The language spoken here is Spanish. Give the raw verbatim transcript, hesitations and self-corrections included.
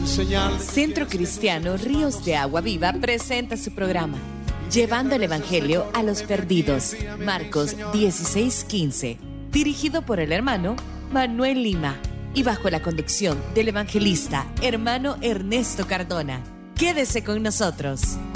Centro Cristiano Ríos de Agua Viva presenta su programa Llevando el Evangelio a los Perdidos, Marcos dieciséis quince, dirigido por el hermano Manuel Lima y bajo la conducción del evangelista hermano Ernesto Cardona. Quédese con nosotros.